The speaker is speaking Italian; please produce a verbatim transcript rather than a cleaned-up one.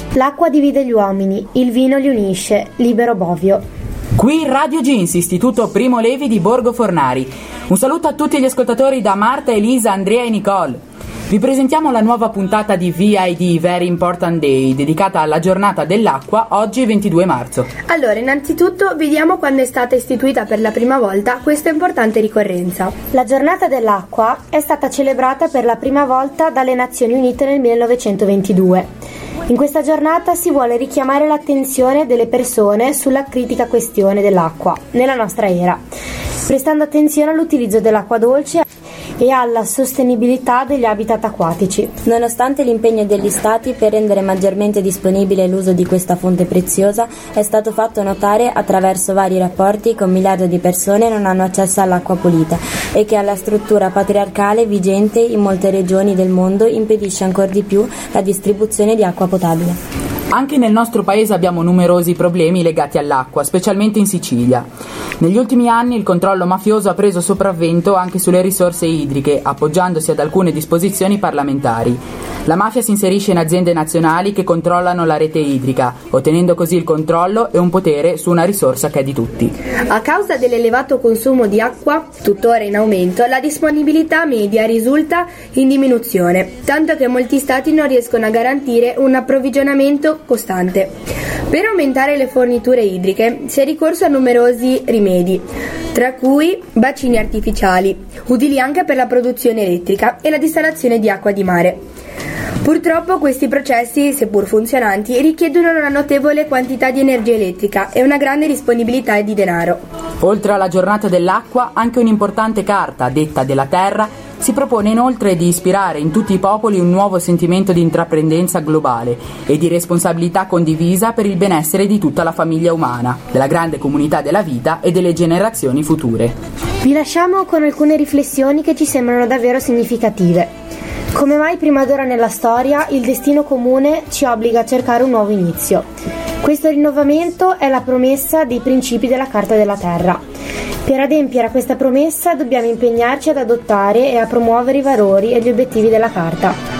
L'acqua divide gli uomini, il vino li unisce. Libero Bovio. Qui Radio Gins, Istituto Primo Levi di Borgo Fornari. Un saluto a tutti gli ascoltatori da Marta, Elisa, Andrea e Nicole. Vi presentiamo la nuova puntata di V I D, Very Important Day, dedicata alla giornata dell'acqua, oggi ventidue marzo. Allora, innanzitutto vediamo quando è stata istituita per la prima volta questa importante ricorrenza. La giornata dell'acqua è stata celebrata per la prima volta dalle Nazioni Unite nel millenovecentoventidue. In questa giornata si vuole richiamare l'attenzione delle persone sulla critica questione dell'acqua nella nostra era, prestando attenzione all'utilizzo dell'acqua dolce e alla sostenibilità degli habitat acquatici. Nonostante l'impegno degli Stati per rendere maggiormente disponibile l'uso di questa fonte preziosa, è stato fatto notare attraverso vari rapporti che un miliardo di persone non hanno accesso all'acqua pulita e che la struttura patriarcale vigente in molte regioni del mondo impedisce ancor di più la distribuzione di acqua potabile. Anche nel nostro paese abbiamo numerosi problemi legati all'acqua, specialmente in Sicilia. Negli ultimi anni il controllo mafioso ha preso sopravvento anche sulle risorse idriche, appoggiandosi ad alcune disposizioni parlamentari. La mafia si inserisce in aziende nazionali che controllano la rete idrica, ottenendo così il controllo e un potere su una risorsa che è di tutti. A causa dell'elevato consumo di acqua, tuttora in aumento, la disponibilità media risulta in diminuzione, tanto che molti stati non riescono a garantire un approvvigionamento costante. Per aumentare le forniture idriche si è ricorso a numerosi rimedi, tra cui bacini artificiali, utili anche per la produzione elettrica e la distalazione di acqua di mare. Purtroppo questi processi, seppur funzionanti, richiedono una notevole quantità di energia elettrica e una grande disponibilità di denaro. Oltre alla giornata dell'acqua, anche un'importante carta, detta della terra, si propone inoltre di ispirare in tutti i popoli un nuovo sentimento di intraprendenza globale e di responsabilità condivisa per il benessere di tutta la famiglia umana, della grande comunità della vita e delle generazioni future. Vi lasciamo con alcune riflessioni che ci sembrano davvero significative. Come mai prima d'ora nella storia il destino comune ci obbliga a cercare un nuovo inizio. Questo rinnovamento è la promessa dei principi della Carta della Terra. Per adempiere a questa promessa dobbiamo impegnarci ad adottare e a promuovere i valori e gli obiettivi della Carta.